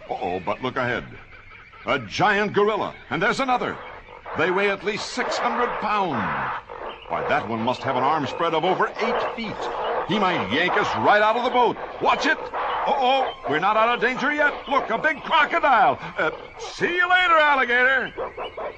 Uh-oh, but look ahead. A giant gorilla, and there's another. They weigh at least 600 pounds. Why, that one must have an arm spread of over 8 feet. He might yank us right out of the boat. Watch it. Uh-oh, we're not out of danger yet. Look, a big crocodile. See you later, alligator.